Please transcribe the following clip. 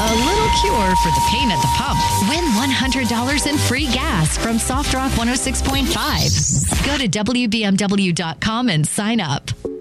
A little cure for the pain at the pump. Win $100 in free gas from Soft Rock 106.5. Go to WBMW.com and sign up.